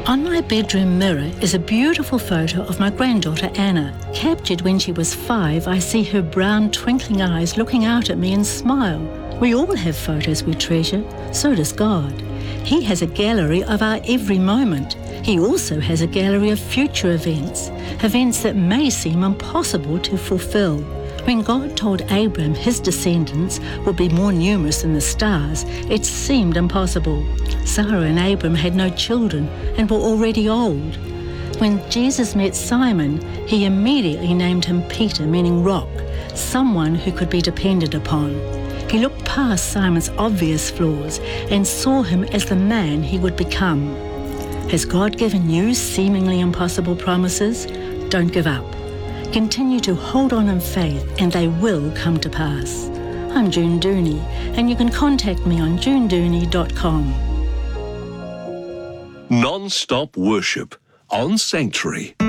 On my bedroom mirror is a beautiful photo of my granddaughter Anna. Captured when she was 5, I see her brown twinkling eyes looking out at me and smile. We all have photos we treasure, so does God. He has a gallery of our every moment. He also has a gallery of future events that may seem impossible to fulfill. When God told Abram his descendants would be more numerous than the stars, it seemed impossible. Sarah and Abram had no children and were already old. When Jesus met Simon, he immediately named him Peter, meaning rock, someone who could be depended upon. He looked past Simon's obvious flaws and saw him as the man he would become. Has God given you seemingly impossible promises? Don't give up. Continue to hold on in faith and they will come to pass. I'm June Dooney and you can contact me on junedooney.com. Non-stop worship on Sanctuary.